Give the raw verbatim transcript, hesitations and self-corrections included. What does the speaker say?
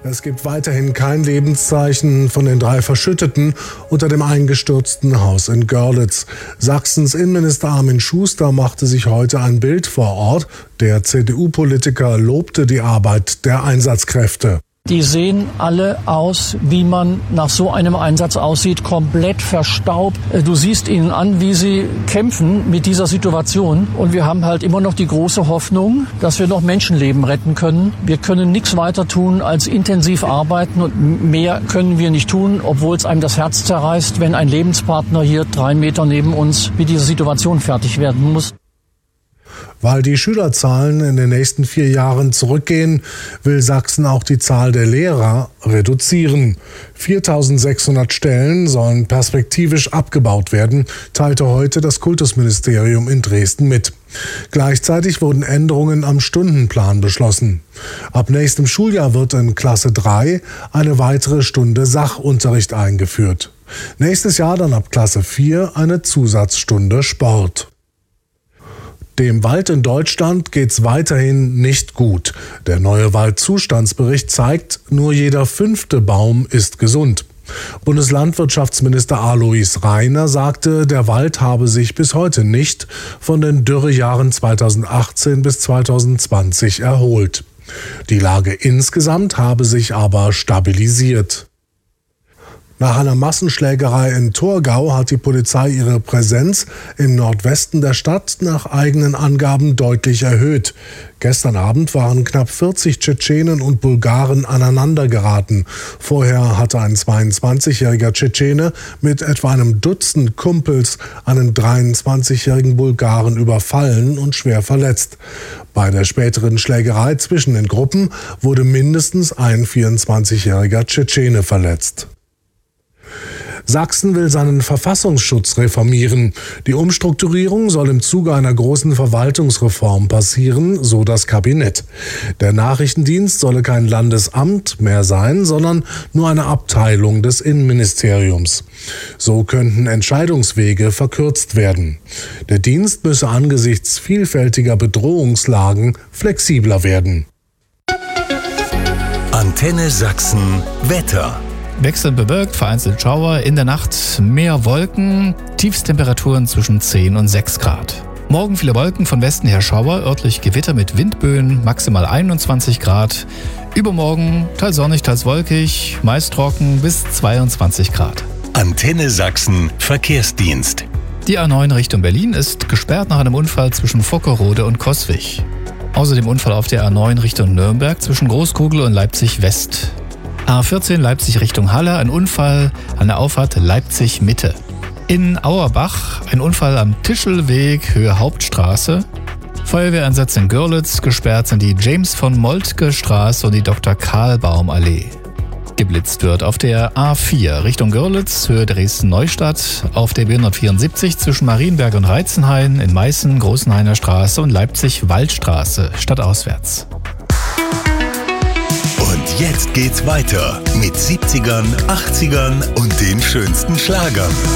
Es gibt weiterhin kein Lebenszeichen von den drei Verschütteten unter dem eingestürzten Haus in Görlitz. Sachsens Innenminister Armin Schuster machte sich heute ein Bild vor Ort. Der C D U-Politiker lobte die Arbeit der Einsatzkräfte. Die sehen alle aus, wie man nach so einem Einsatz aussieht, komplett verstaubt. Du siehst ihnen an, wie sie kämpfen mit dieser Situation. Und wir haben halt immer noch die große Hoffnung, dass wir noch Menschenleben retten können. Wir können nichts weiter tun, als intensiv arbeiten, und mehr können wir nicht tun, obwohl es einem das Herz zerreißt, wenn ein Lebenspartner hier drei Meter neben uns mit dieser Situation fertig werden muss. Weil die Schülerzahlen in den nächsten vier Jahren zurückgehen, will Sachsen auch die Zahl der Lehrer reduzieren. viertausendsechshundert Stellen sollen perspektivisch abgebaut werden, teilte heute das Kultusministerium in Dresden mit. Gleichzeitig wurden Änderungen am Stundenplan beschlossen. Ab nächstem Schuljahr wird in Klasse drei eine weitere Stunde Sachunterricht eingeführt. Nächstes Jahr dann ab Klasse vier eine Zusatzstunde Sport. Dem Wald in Deutschland geht's weiterhin nicht gut. Der neue Waldzustandsbericht zeigt, nur jeder fünfte Baum ist gesund. Bundeslandwirtschaftsminister Alois Rainer sagte, der Wald habe sich bis heute nicht von den Dürrejahren zweitausendachtzehn bis zweitausendzwanzig erholt. Die Lage insgesamt habe sich aber stabilisiert. Nach einer Massenschlägerei in Torgau hat die Polizei ihre Präsenz im Nordwesten der Stadt nach eigenen Angaben deutlich erhöht. Gestern Abend waren knapp vierzig Tschetschenen und Bulgaren aneinandergeraten. Vorher hatte ein zweiundzwanzigjähriger Tschetschene mit etwa einem Dutzend Kumpels einen dreiundzwanzigjährigen Bulgaren überfallen und schwer verletzt. Bei der späteren Schlägerei zwischen den Gruppen wurde mindestens ein vierundzwanzigjähriger Tschetschene verletzt. Sachsen will seinen Verfassungsschutz reformieren. Die Umstrukturierung soll im Zuge einer großen Verwaltungsreform passieren, so das Kabinett. Der Nachrichtendienst solle kein Landesamt mehr sein, sondern nur eine Abteilung des Innenministeriums. So könnten Entscheidungswege verkürzt werden. Der Dienst müsse angesichts vielfältiger Bedrohungslagen flexibler werden. Antenne Sachsen Wetter. Wechselnd bewölkt, vereinzelt Schauer, in der Nacht mehr Wolken, Tiefstemperaturen zwischen zehn und sechs Grad. Morgen viele Wolken, von Westen her Schauer, örtlich Gewitter mit Windböen, maximal einundzwanzig Grad. Übermorgen teils sonnig, teils wolkig, meist trocken bis zweiundzwanzig Grad. Antenne Sachsen Verkehrsdienst. Die A neun Richtung Berlin ist gesperrt nach einem Unfall zwischen Vockerode und Coswig. Außerdem Unfall auf der A neun Richtung Nürnberg zwischen Großkugel und Leipzig West. A vierzehn Leipzig Richtung Halle, ein Unfall an der Auffahrt Leipzig Mitte. In Auerbach ein Unfall am Tischelweg, Höhe Hauptstraße. Feuerwehreinsatz in Görlitz, gesperrt sind die James von Moltke Straße und die Doktor Karlbaum Allee. Geblitzt wird auf der A vier Richtung Görlitz, Höhe Dresden-Neustadt, auf der B hundertvierundsiebzig zwischen Marienberg und Reitzenhain, in Meißen, Großenhainer Straße und Leipzig-Waldstraße, stadtauswärts. Und jetzt geht's weiter mit siebzigern, achtzigern und den schönsten Schlagern.